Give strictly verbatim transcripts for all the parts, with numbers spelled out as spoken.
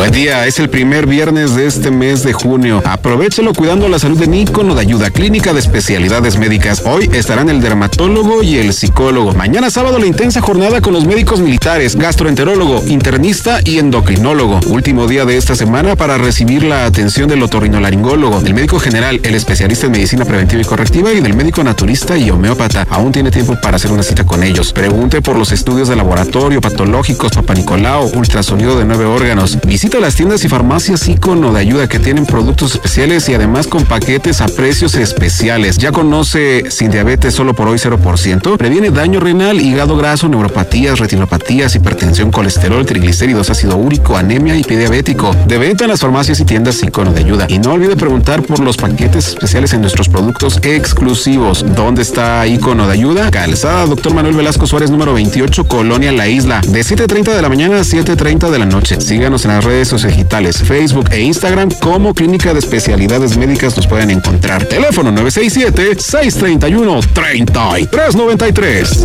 Buen día, es el primer viernes de este mes de junio. Aprovechelo cuidando la salud de Nico Nodayuda, clínica de especialidades médicas. Hoy estarán el dermatólogo y el psicólogo. Mañana sábado la intensa jornada con los médicos militares, gastroenterólogo, internista y endocrinólogo. Último día de esta semana para recibir la atención del otorrinolaringólogo, del médico general, el especialista en medicina preventiva y correctiva y del médico naturista y homeópata. Aún tiene tiempo para hacer una cita con ellos. Pregunte por los estudios de laboratorio, patológicos, Papá Nicolau, ultrasonido de nueve órganos. Visita las tiendas y farmacias Nico Nodayuda que tienen productos especiales y además con paquetes a precios especiales. ¿Ya conoce Sin Diabetes Solo por Hoy cero por ciento? Previene daño renal, hígado graso, neuropatías, retinopatías, hipertensión, colesterol, triglicéridos, ácido úrico, anemia y pie diabético. De venta en las farmacias y tiendas Nico Nodayuda. Y no olvide preguntar por los paquetes especiales en nuestros productos exclusivos. ¿Dónde está Nico Nodayuda? Calzada Doctor Manuel Velasco Suárez, número veintiocho, Colonia La Isla, de siete treinta de la mañana a siete treinta de la noche. Síganos en las redes digitales, Facebook e Instagram como Clínica de Especialidades Médicas. Nos pueden encontrar. Teléfono nueve seis siete, seis tres uno, tres tres nueve tres.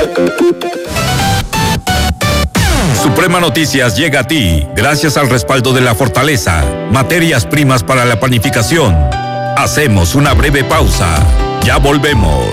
Suprema Noticias llega a ti gracias al respaldo de La Fortaleza, materias primas para la panificación. Hacemos una breve pausa. Ya volvemos.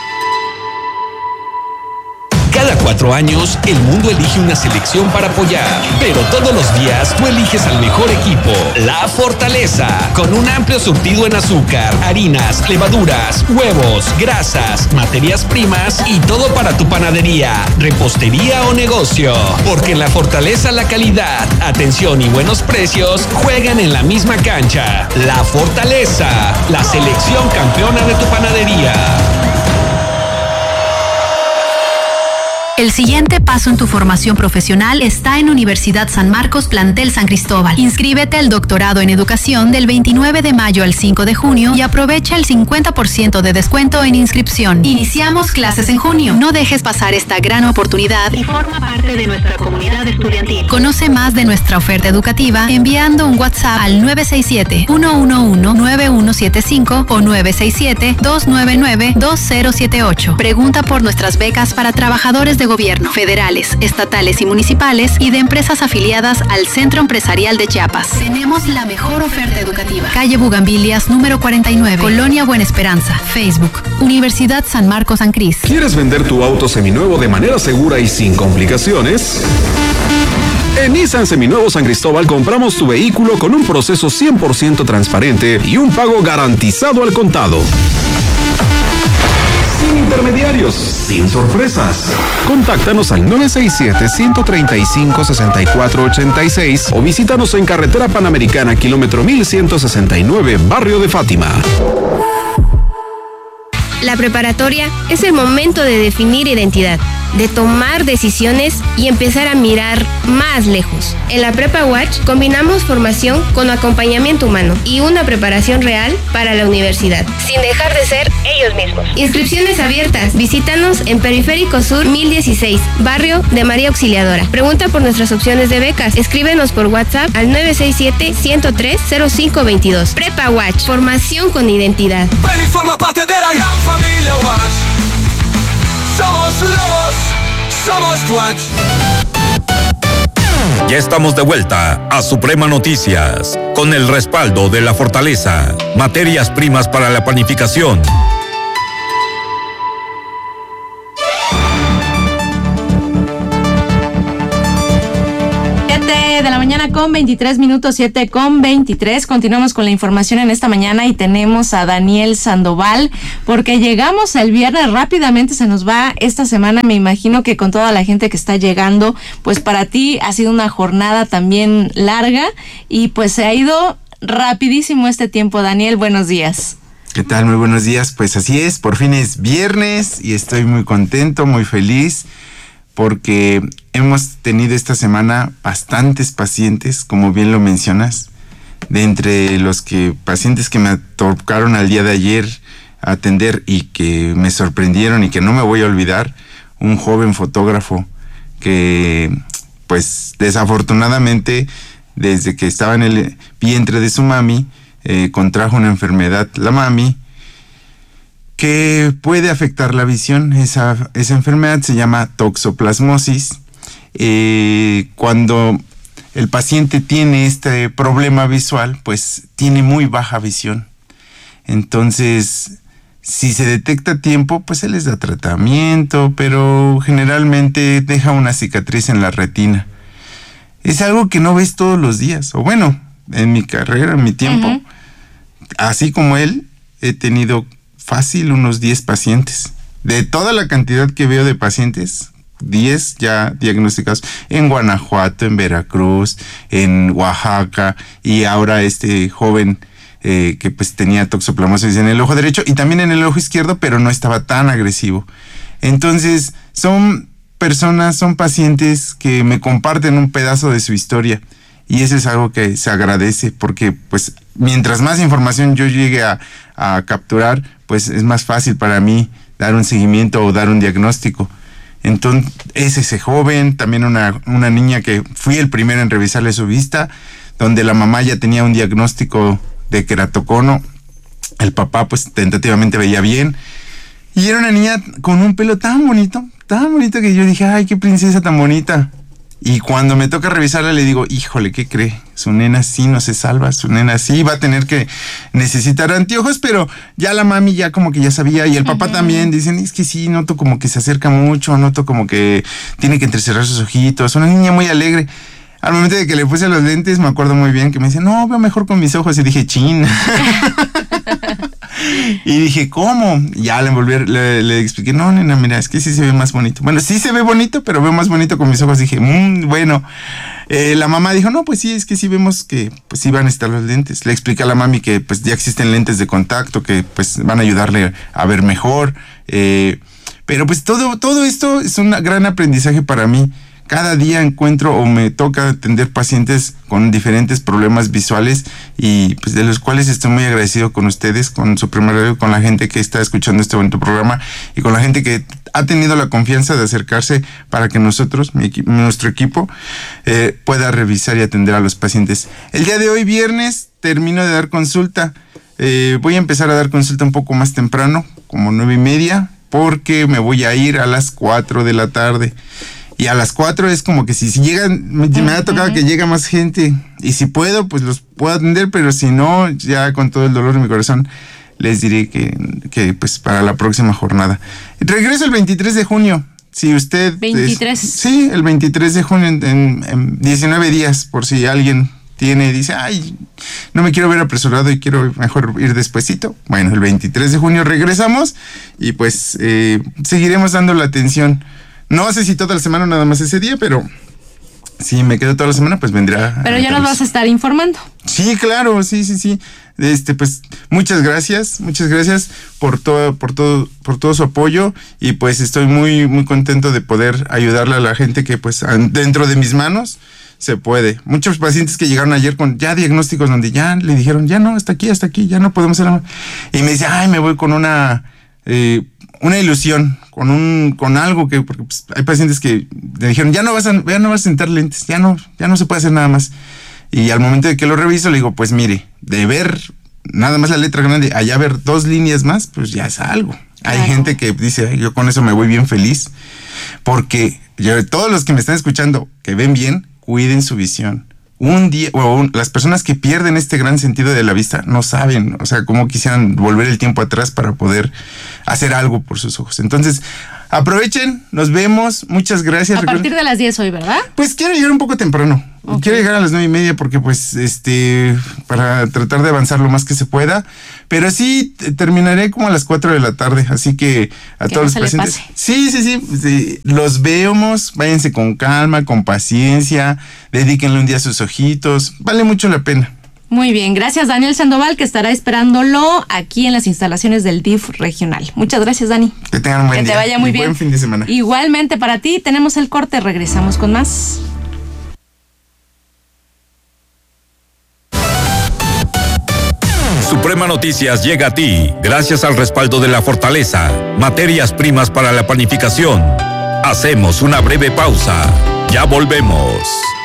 Cada cuatro años, el mundo elige una selección para apoyar, pero todos los días tú eliges al mejor equipo, La Fortaleza, con un amplio surtido en azúcar, harinas, levaduras, huevos, grasas, materias primas y todo para tu panadería, repostería o negocio. Porque en La Fortaleza la calidad, atención y buenos precios juegan en la misma cancha. La Fortaleza, la selección campeona de tu panadería. El siguiente paso en tu formación profesional está en Universidad San Marcos, Plantel San Cristóbal. Inscríbete al doctorado en educación del veintinueve de mayo al cinco de junio y aprovecha el cincuenta por ciento de descuento en inscripción. Iniciamos clases en junio. No dejes pasar esta gran oportunidad y forma parte de nuestra comunidad estudiantil. Conoce más de nuestra oferta educativa enviando un WhatsApp al nueve seis siete, uno uno uno, nueve uno siete cinco o nueve seis siete, dos nueve nueve, dos cero siete ocho. Pregunta por nuestras becas para trabajadores de gobierno, federales, estatales y municipales y de empresas afiliadas al Centro Empresarial de Chiapas. Tenemos la mejor oferta educativa. Calle Bugambilias, número cuarenta y nueve, Colonia Buena Esperanza. Facebook, Universidad San Marcos San Cris. ¿Quieres vender tu auto seminuevo de manera segura y sin complicaciones? En Nissan Seminuevo San Cristóbal compramos tu vehículo con un proceso cien por ciento transparente y un pago garantizado al contado. Sin intermediarios, sin sorpresas. Contáctanos al nueve seis siete, uno tres cinco, seis cuatro ocho seis o visítanos en Carretera Panamericana, kilómetro mil ciento sesenta y nueve, Barrio de Fátima. La preparatoria es el momento de definir identidad, de tomar decisiones y empezar a mirar más lejos. En la Prepa Watch combinamos formación con acompañamiento humano y una preparación real para la universidad, sin dejar de ser ellos mismos. Inscripciones abiertas. Visítanos en Periférico Sur mil dieciséis, barrio de María Auxiliadora. Pregunta por nuestras opciones de becas. Escríbenos por WhatsApp al nueve seis siete, uno cero tres, cero cinco dos dos. Prepa Watch, formación con identidad. Ven y forma parte de la gran familia Watch. Somos los, somos Watch. Ya estamos de vuelta a Suprema Noticias, con el respaldo de La Fortaleza, materias primas para la panificación. De la mañana con veintitrés minutos, siete con veintitrés. Continuamos con la información en esta mañana y tenemos a Daniel Sandoval, porque llegamos al viernes, rápidamente se nos va esta semana. Me imagino que con toda la gente que está llegando, pues para ti ha sido una jornada también larga y pues se ha ido rapidísimo este tiempo. Daniel, buenos días. ¿Qué tal? Muy buenos días. Pues así es, por fin es viernes y estoy muy contento, muy feliz, porque hemos tenido esta semana bastantes pacientes, como bien lo mencionas, de entre los que pacientes que me tocaron al día de ayer atender y que me sorprendieron y que no me voy a olvidar, un joven fotógrafo que pues desafortunadamente desde que estaba en el vientre de su mami eh, contrajo una enfermedad, la mami, que puede afectar la visión. Esa, esa enfermedad se llama toxoplasmosis. Eh, cuando el paciente tiene este problema visual, pues tiene muy baja visión. Entonces, si se detecta a tiempo, pues se les da tratamiento, pero generalmente deja una cicatriz en la retina. Es algo que no ves todos los días, o bueno, en mi carrera, en mi tiempo, uh-huh. así como él, he tenido fácil unos diez pacientes. De toda la cantidad que veo de pacientes, diez ya diagnosticados en Guanajuato, en Veracruz, en Oaxaca, y ahora este joven eh, que pues tenía toxoplasmosis en el ojo derecho y también en el ojo izquierdo, pero no estaba tan agresivo. Entonces, son personas, son pacientes que me comparten un pedazo de su historia, y eso es algo que se agradece, porque pues mientras más información yo llegue a, a capturar, pues es más fácil para mí dar un seguimiento o dar un diagnóstico. Entonces, es ese joven, también una, una niña que fui el primero en revisarle su vista, donde la mamá ya tenía un diagnóstico de queratocono, el papá pues tentativamente veía bien, y era una niña con un pelo tan bonito, tan bonito que yo dije, ay, qué princesa tan bonita. Y cuando me toca revisarla le digo, híjole, ¿qué cree? Su nena sí no se salva, su nena sí va a tener que necesitar anteojos, pero ya la mami ya como que ya sabía, y el papá uh-huh. también, dicen, es que sí, noto como que se acerca mucho, noto como que tiene que entrecerrar sus ojitos, una niña muy alegre. Al momento de que le puse los lentes, me acuerdo muy bien que me dice, no, veo mejor con mis ojos, y dije, chin. Y dije, ¿cómo? Ya le envolví, le, le expliqué, no, nena, mira, es que sí se ve más bonito. Bueno, sí se ve bonito, pero veo más bonito con mis ojos. Dije, mmm, bueno. Eh, la mamá dijo, no, pues sí, es que sí vemos que pues sí van a necesitar los lentes. Le expliqué a la mami que pues ya existen lentes de contacto que pues van a ayudarle a ver mejor. Eh, pero pues todo, todo esto es un gran aprendizaje para mí. Cada día encuentro o me toca atender pacientes con diferentes problemas visuales, y pues de los cuales estoy muy agradecido con ustedes, con Suprema Radio, con la gente que está escuchando este bonito programa y con la gente que ha tenido la confianza de acercarse para que nosotros, mi equi- nuestro equipo, eh, pueda revisar y atender a los pacientes. El día de hoy, viernes, termino de dar consulta. Eh, voy a empezar a dar consulta un poco más temprano, como nueve y media, porque me voy a ir a las cuatro de la tarde. Y a las cuatro es como que si, si llegan, me, me ha tocado uh-huh. que llega más gente. Y si puedo, pues los puedo atender, pero si no, ya con todo el dolor en mi corazón, les diré que, que pues para la próxima jornada. Regreso el veintitrés de junio. Si usted... ¿veintitrés? Es, sí, el veintitrés de junio en, en, en diecinueve días, por si alguien tiene, dice, ay, no me quiero ver apresurado y quiero mejor ir despuesito. Bueno, el veintitrés de junio regresamos y pues eh, seguiremos dando la atención. No sé si toda la semana o nada más ese día, pero si me quedo toda la semana, pues vendrá. Pero ya nos vas a estar informando. Sí, claro, sí, sí, sí. Este, pues, muchas gracias, muchas gracias por todo, por todo, por todo su apoyo, y pues estoy muy, muy contento de poder ayudarle a la gente que, pues, dentro de mis manos se puede. Muchos pacientes que llegaron ayer con ya diagnósticos donde ya le dijeron, ya no, hasta aquí, hasta aquí, ya no podemos hacer nada. Y me dice, ay, me voy con una, eh, una ilusión, con un, con algo que, porque pues, hay pacientes que le dijeron, ya no vas a, ya no vas a sentar lentes, ya no, ya no se puede hacer nada más. Y al momento de que lo reviso, le digo, pues mire, de ver nada más la letra grande, allá ver dos líneas más, pues ya es algo. Claro. Hay gente que dice, ay, yo con eso me voy bien feliz, porque yo, todos los que me están escuchando, que ven bien, cuiden su visión. Un día, o un, las personas que pierden este gran sentido de la vista no saben, o sea, cómo quisieran volver el tiempo atrás para poder hacer algo por sus ojos. Entonces, aprovechen, nos vemos, muchas gracias. A partir de las diez hoy, ¿verdad? Pues quiero llegar un poco temprano. Okay. Quiero llegar a las nueve y media porque pues este para tratar de avanzar lo más que se pueda, pero sí terminaré como a las cuatro de la tarde, así que a que todos no los pacientes sí, sí, sí, sí, los vemos, váyanse con calma, con paciencia, dedíquenle un día a sus ojitos, vale mucho la pena. Muy bien, gracias Daniel Sandoval, que estará esperándolo aquí en las instalaciones del D I F regional. Muchas gracias, Dani. Que tengan un buen que día. Que te vaya muy y bien. Buen fin de semana. Igualmente para ti, tenemos el corte, regresamos con más. Suprema Noticias llega a ti gracias al respaldo de La Fortaleza, materias primas para la panificación. Hacemos una breve pausa. Ya volvemos.